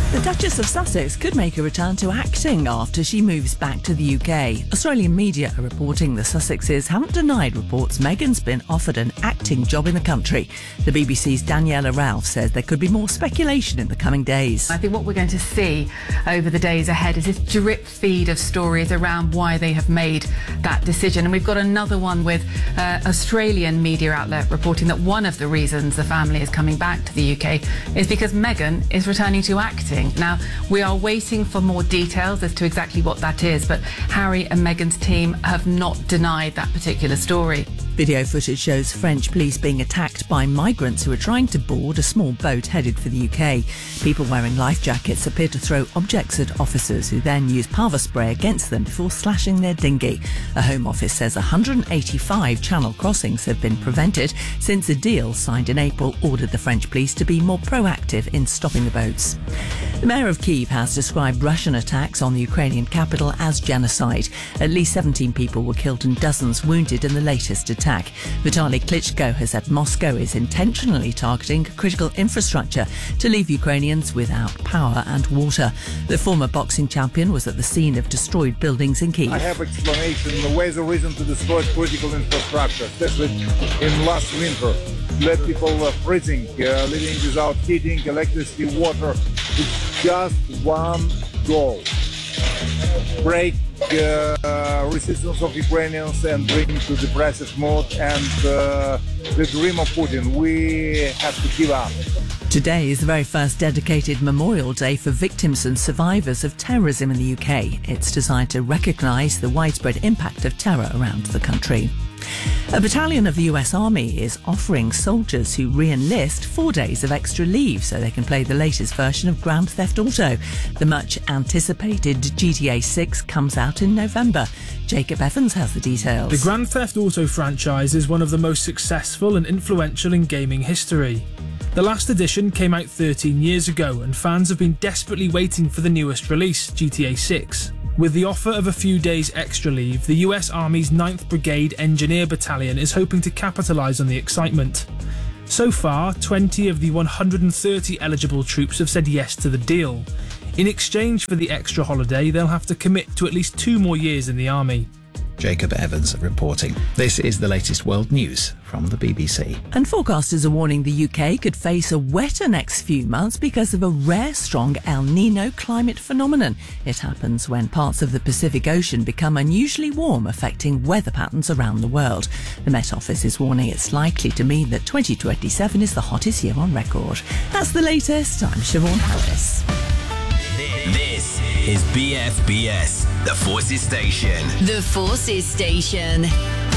The Duchess of Sussex could make a return to acting after she moves back to the UK. Australian media are reporting the Sussexes haven't denied reports Meghan's been offered an acting job in the country. The BBC's Daniela Ralph says there could be more speculation in the coming days. I think what we're going to see over the days ahead is this drip feed of stories around why they have made that decision. And we've got another one with Australian media outlet reporting that one of the reasons the family is coming back to the UK is because Meghan is returning to acting. Now, we are waiting for more details as to exactly what that is, but Harry and Meghan's team have not denied that particular story. Video footage shows French police being attacked by migrants who are trying to board a small boat headed for the UK. People wearing life jackets appear to throw objects at officers who then use pepper spray against them before slashing their dinghy. A Home Office says 185 channel crossings have been prevented since a deal signed in April ordered the French police to be more proactive in stopping the boats. The mayor of Kyiv has described Russian attacks on the Ukrainian capital as genocide. At least 17 people were killed and dozens wounded in the latest attack. Vitaly Klitschko has said Moscow is intentionally targeting critical infrastructure to leave Ukrainians without power and water. The former boxing champion was at the scene of destroyed buildings in Kyiv. I have explanation. There's a reason to destroy critical infrastructure, especially in last winter. Let people freezing, living without heating, electricity, water. It's just one goal. Break resistance of Ukrainians and bring to depressive mode and the dream of Putin. We have to give up. Today is the very first dedicated Memorial Day for victims and survivors of terrorism in the UK. It's designed to recognise the widespread impact of terror around the country. A battalion of the US Army is offering soldiers who re-enlist 4 days of extra leave so they can play the latest version of Grand Theft Auto. The much-anticipated GTA 6 comes out in November. Jacob Evans has the details. The Grand Theft Auto franchise is one of the most successful and influential in gaming history. The last edition came out 13 years ago and fans have been desperately waiting for the newest release, GTA 6. With the offer of a few days extra leave, the US Army's 9th Brigade Engineer Battalion is hoping to capitalise on the excitement. So far, 20 of the 130 eligible troops have said yes to the deal. In exchange for the extra holiday, they'll have to commit to at least 2 more years in the Army. Jacob Evans reporting. This is the latest world news from the BBC. And forecasters are warning the UK could face a wetter next few months because of a rare strong El Nino climate phenomenon. It happens when parts of the Pacific Ocean become unusually warm, affecting weather patterns around the world. The Met Office is warning it's likely to mean that 2027 is the hottest year on record. That's the latest. I'm Siobhan Harris. This is BFBS, the Forces Station. The Forces Station.